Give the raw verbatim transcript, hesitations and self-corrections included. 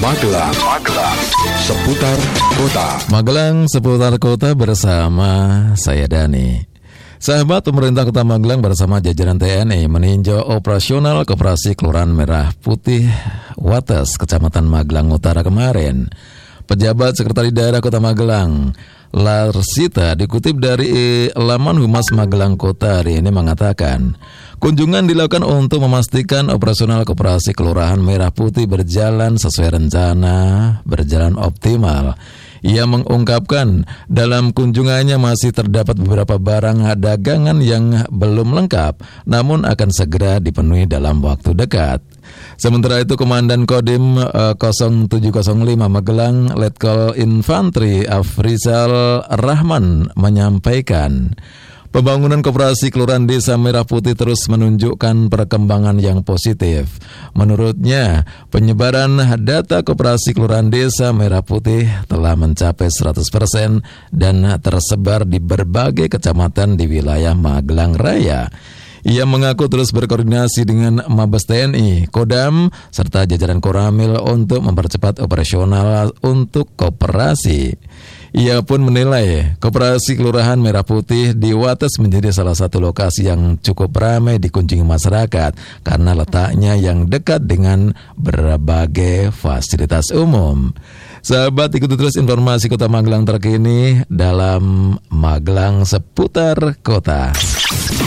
Magelang, Magelang, seputar kota. Magelang seputar kota bersama saya Dani. Sahabat, pemerintah Kota Magelang bersama jajaran T N I meninjau operasional Koperasi Kelurahan Merah Putih Wates, Kecamatan Magelang Utara kemarin. Pejabat Sekretaris Daerah Kota Magelang, Larsita, dikutip dari laman Humas Magelang Kota hari ini mengatakan, kunjungan dilakukan untuk memastikan operasional Koperasi Kelurahan Merah Putih berjalan sesuai rencana, berjalan optimal. Ia mengungkapkan dalam kunjungannya masih terdapat beberapa barang dagangan yang belum lengkap, namun akan segera dipenuhi dalam waktu dekat. Sementara itu, Komandan Kodim uh, nol tujuh nol lima Magelang, Letkol Infantri Afrizal Rahman menyampaikan, pembangunan Koperasi Kelurahan Desa Merah Putih terus menunjukkan perkembangan yang positif. Menurutnya, penyebaran data Koperasi Kelurahan Desa Merah Putih telah mencapai seratus persen dan tersebar di berbagai kecamatan di wilayah Magelang Raya. Ia mengaku terus berkoordinasi dengan Mabes T N I, Kodam, serta jajaran Koramil untuk mempercepat operasional untuk koperasi. Ia pun menilai Koperasi Kelurahan Merah Putih di Wates menjadi salah satu lokasi yang cukup ramai dikunjungi masyarakat karena letaknya yang dekat dengan berbagai fasilitas umum. Sahabat, ikuti terus informasi Kota Magelang terkini dalam Magelang seputar kota.